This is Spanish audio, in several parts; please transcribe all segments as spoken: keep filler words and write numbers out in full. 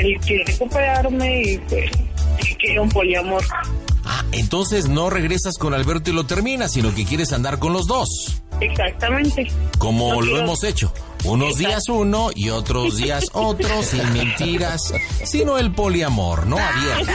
él quiere recuperarme y pues quiere un poliamor. Ah, entonces no regresas con Alberto y lo terminas, sino que quieres andar con los dos. Exactamente. Como no lo quiero... hemos hecho. Unos Exacto. días uno y otros días otro, sin mentiras, sino el poliamor, ¿no? Abierto.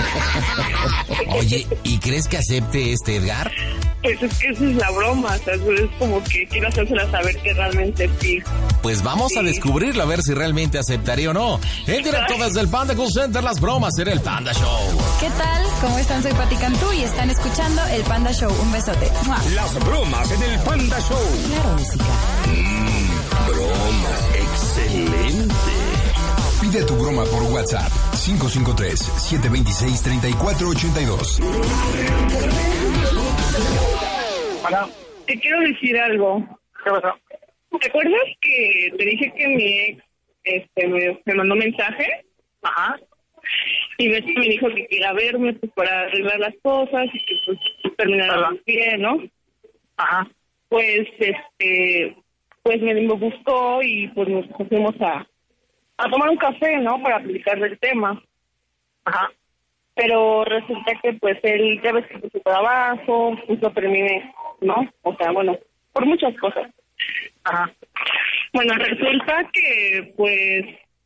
Oye, ¿y crees que acepte este Edgar? Pues es que esa es la broma, o sea, es como que quiero hacérsela saber que realmente sí. Pues vamos sí. a descubrirlo, a ver si realmente aceptaría o no. En directo desde el Panda Cool Center, las bromas en el Panda Show. ¿Qué tal? ¿Cómo están? Soy Pati Cantú y están escuchando el Panda Show. Un besote. ¡Mua! Las bromas en el Panda Show. Claro, música. Mmm, broma, excelente. Pide tu broma por WhatsApp. cinco cinco tres, siete dos seis, tres cuatro ocho dos. Hola. Te quiero decir algo. ¿Qué pasó? ¿Te acuerdas que te dije que mi ex este, me, me mandó mensaje? Ajá. Y ves que me dijo que quiera verme pues, para arreglar las cosas y que pues terminara bien, ¿no? Ajá. Pues, este, pues me, me buscó y pues nos fuimos a, a tomar un café, ¿no? Para platicar del tema. Ajá. Pero resulta que pues él, ya ves que por su trabajo, pues lo terminé, ¿no? O sea, bueno, por muchas cosas. Ajá. Bueno, resulta que pues,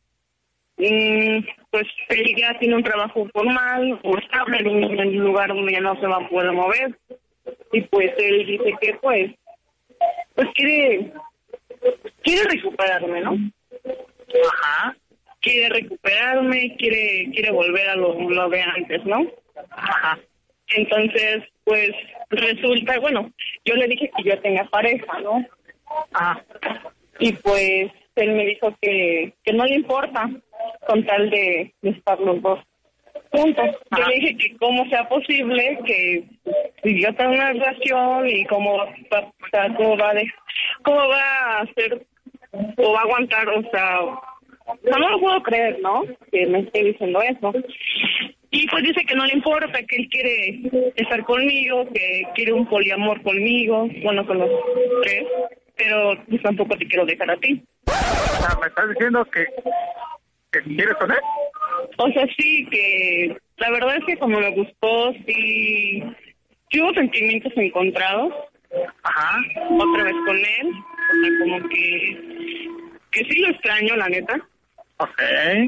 mmm, pues él ya tiene un trabajo formal o estable en un, en un lugar donde ya no se va a poder mover. Y pues él dice que pues, pues quiere, quiere recuperarme, ¿no? Ajá. Quiere recuperarme, quiere quiere volver a lo, lo de antes, ¿no? Ajá. Entonces, pues, resulta, bueno, yo le dije que yo tenga pareja, ¿no? Ajá. Y pues, él me dijo que, que no le importa con tal de, de estar los dos juntos. Ajá. Yo le dije que cómo sea posible que si yo tengo una relación y cómo va, o sea, cómo va, de, cómo va a hacer o va a aguantar, o sea... No, no lo puedo creer, ¿no? Que me esté diciendo eso. Y pues dice que no le importa, que él quiere estar conmigo, que quiere un poliamor conmigo, bueno, con los tres, pero pues tampoco te quiero dejar a ti. O sea, ¿me estás diciendo que, que quieres con él? O sea, sí, que la verdad es que como me gustó, sí, sí hubo sentimientos encontrados. Ajá. Otra vez con él, o sea, como que, que sí lo extraño, la neta. Ok.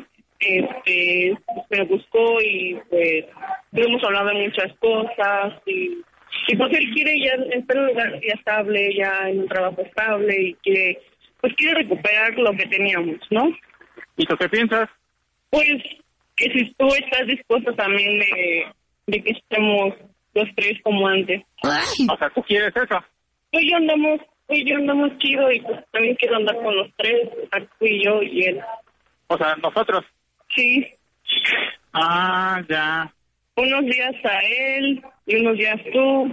Este, me buscó y pues estuvimos hablando de muchas cosas y, y pues él quiere ya estar en un lugar ya estable, ya en un trabajo estable y quiere, pues quiere recuperar lo que teníamos, ¿no? ¿Y tú qué piensas? Pues que si tú estás dispuesto también de, de que estemos los tres como antes. O sea, ¿tú quieres eso? Tú y yo andamos, tú y yo andamos chido y pues también quiero andar con los tres, o sea, tú y yo y él. O sea, nosotros. Sí. Ah, ya. Unos días a él y unos días tú.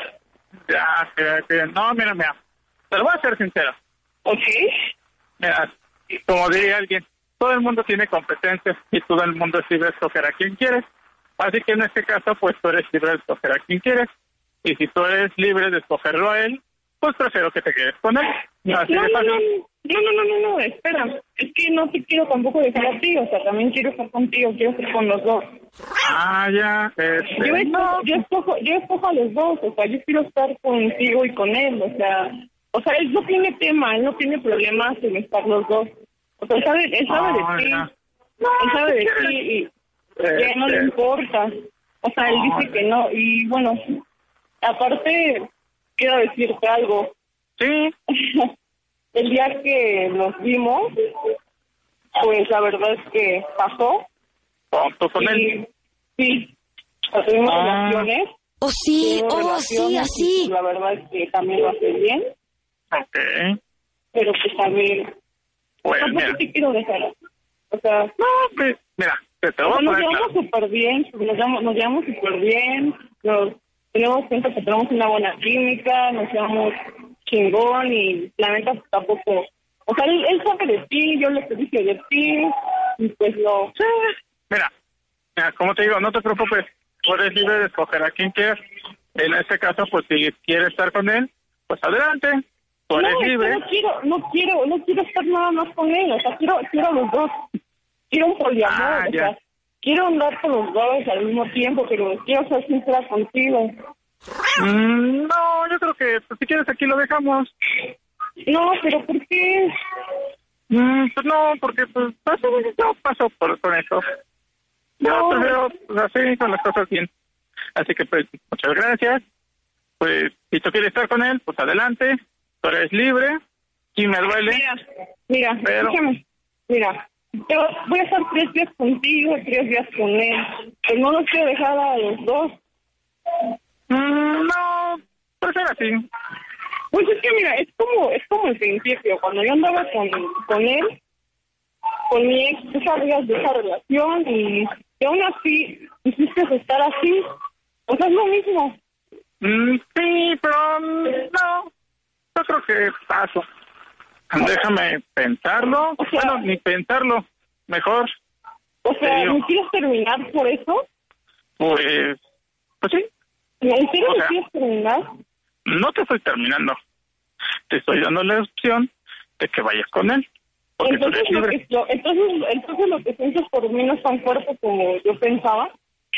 Ya, sí, sí. No, mira, mira. Te lo voy a ser sincero. Ok. Mira, como diría alguien, todo el mundo tiene competencias y todo el mundo es libre de escoger a quien quieres. Así que en este caso, pues tú eres libre de escoger a quien quieres. Y si tú eres libre de escogerlo a él, pues prefiero que te quedes con él. Así no, de no, fácil. no, no, no, no, no, espera. Es que no te quiero tampoco dejar a ti, o sea, también quiero estar contigo, quiero estar con los dos. Ah, ya. Este, Yo escojo, no. yo escojo, yo escojo a los dos, o sea, yo quiero estar contigo y con él, o sea, o sea, él no tiene tema, él no tiene problemas en estar los dos. O sea, él sabe, él sabe Ah, de ti, ya. él sabe de ¿qué ti y Eh, ya no le eh. importa. O sea, él dice que no, y bueno, aparte, quiero decirte algo. Sí. El día que nos vimos, pues la verdad es que pasó. ¿Con, tú con y, él? Sí, o sea, tuvimos Ah. relaciones. Oh, sí, tuvimos oh, sí, relaciones, así. y la verdad es que también lo hace bien, Ok. pero pues también, Bueno, tampoco mira. te quiero dejar. O sea, No, pues, mira, te, te lo o voy sea, a nos poner llevamos claro. súper bien, nos llevamos, nos llevamos súper bien, nos tenemos cuenta que tenemos una buena química, nos llevamos chingón y la neta pues, tampoco, o sea, él, él sabe de ti, yo le dije de ti y pues no. Mira, mira, como te digo, no te preocupes, tú eres libre de escoger a quien quieras. En este caso, pues si quieres estar con él, pues adelante, tú eres No, es que libre. no quiero, no quiero, no quiero estar nada más con él, o sea, quiero, quiero a los dos. quiero un poliamor, Ah, o ya. sea, quiero andar con los dos al mismo tiempo, pero quiero ser sincera contigo. Mm, no, yo creo que pues, si quieres aquí lo dejamos. No, pero ¿por qué? Mm, pues no, porque pues paso, no paso por con eso. Yo No. prefiero pues, así con las cosas bien. Así que pues muchas gracias. Pues si tú quieres estar con él, pues adelante. Tú eres libre. Y me duele. Mira, mira, Pero- escúchame, mira, yo voy a estar tres días contigo, tres días con él, pero no los quiero dejar a los dos. Mm, no, prefiero así. Pues es que mira, es como, es como el principio, cuando yo andaba con, con él, con mi ex, tú sabías de esa relación y, y aún así quisiste estar así, o sea, es lo mismo. Mm, sí, pero mm, no, yo creo que paso. Déjame pensarlo. O sea- bueno, ni pensarlo. Mejor, O sea, ¿En serio? ¿me quieres terminar por eso? pues, pues sí. ¿En serio O me sea- quieres terminar? No te estoy terminando. Te estoy dando la opción de que vayas con él. Porque tú Entonces eres lo, libre. que, lo, entonces, entonces lo que sientes por mí no es tan fuerte como yo pensaba.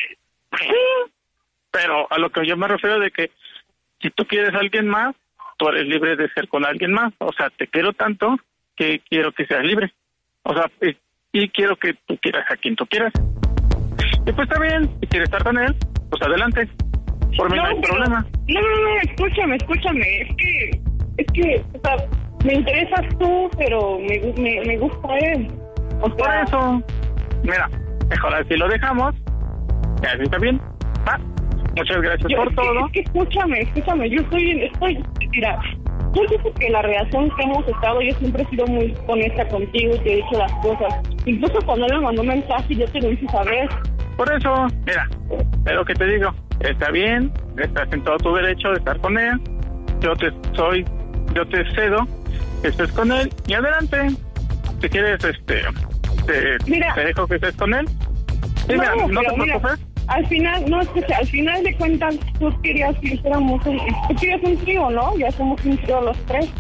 Sí, pero a lo que yo me refiero de que si tú quieres a alguien más, tú eres libre de ser con alguien más. O sea, te quiero tanto que quiero que seas libre. O sea, y, y quiero que tú quieras a quien tú quieras. Y pues está bien, si quieres estar con él, pues adelante. Por mí no, hay pero- problema. No, no, no, escúchame, escúchame. Es que, es que, o sea, me interesas tú, pero me, me, me gusta él. O Por sea, eso, mira, mejor así lo dejamos. Ya, así está bien. ¿Va? Muchas gracias yo- por es que- todo. Es que escúchame, escúchame, yo estoy, estoy, mira, yo sé que la relación que hemos estado, yo siempre he sido muy honesta contigo y te he dicho las cosas. Incluso cuando él me mandó un mensaje, yo te lo hice saber. Por eso, mira, es lo que te digo. Está bien, estás en todo tu derecho de estar con él. Yo te soy, yo te cedo que estés con él y adelante. Si quieres, este, te, Mira. te dejo que estés con él. Sí, mira, no pero te mira, preocupes. al final, no, escucha, al final de cuentas, tú querías que hiciéramos un, tú querías un trío, ¿no? Ya somos un trío los tres.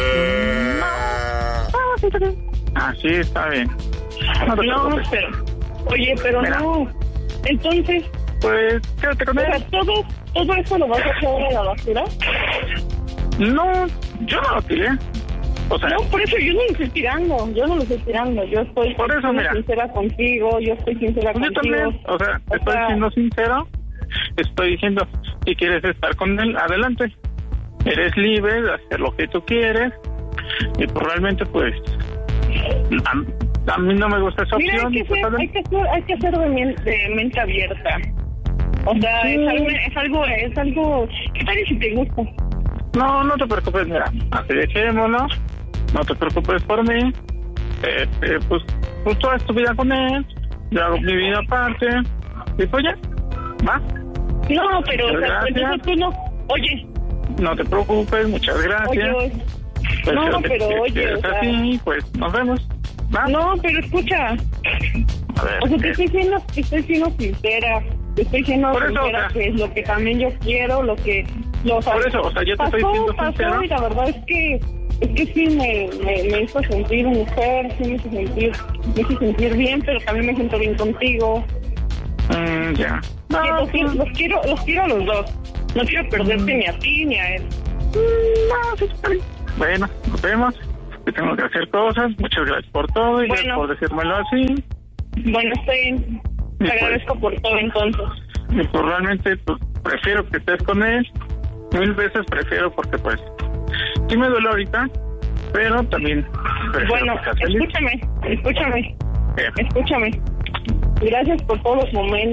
Ah, sí, está bien. Ah, sí, está bien. No te No, preocupes. pero, oye, pero Mira. no. Entonces, Pues quédate con o sea, él. todo, todo eso lo vas a echar a la basura. No, yo no lo tiré. O sea, No, por eso yo no lo estoy tirando, yo no lo estoy tirando, yo estoy Por eso, siendo mira. sincera contigo, yo estoy sincera yo contigo. también. O sea, O estoy sea, siendo sincero. Estoy diciendo, si quieres estar con él, adelante. Eres libre de hacer lo que tú quieres. Y pues realmente, pues, a, a mí no me gusta esa Mira, hay opción. que, y pues, ser, hay, adelante. que ser, hay que ser de, men- de mente abierta. O sea, Sí. es, algo, es algo, es algo, ¿qué tal y si te gusta? No, no te preocupes, mira, así dejémoslo. No te preocupes por mí. Eh, eh, pues, pues tú haz tu vida con él. Yo hago mi vida aparte. Y pues ya, va. No, pero, o sea, Gracias. entonces tú no, oye, No te preocupes, muchas gracias. oye, Pues, no, si pero si oye, quieres o sea, así, pues nos vemos. ¿Va? no, pero escucha, A ver, o sea, te eh, estoy siendo, te estoy siendo sincera, te estoy siendo Por eso, sincera o sea, que es lo que también yo quiero, lo que, lo, o sea, Por eso, o sea, yo te pasó, estoy siendo pasó, sincero. y la verdad es que, es que sí me, me, me hizo sentir mujer, sí me hizo sentir, me hizo sentir bien, pero también me siento bien contigo. mm, ya. No, Sí, los, quiero, pues, los quiero, los quiero a los dos. No quiero perderte ni a ti ni a él. no, sí, está bien. Bueno, nos vemos. Yo tengo que hacer cosas. Muchas gracias por todo y gracias Bueno. por decírmelo así. Bueno, estoy bien. Te Y pues- agradezco por todo entonces. Y pues realmente pues, prefiero que estés con él. Mil veces prefiero porque pues sí me duele ahorita, pero también prefiero Bueno, que seas feliz. escúchame, escúchame, Eh, escúchame. Gracias por todos los momentos.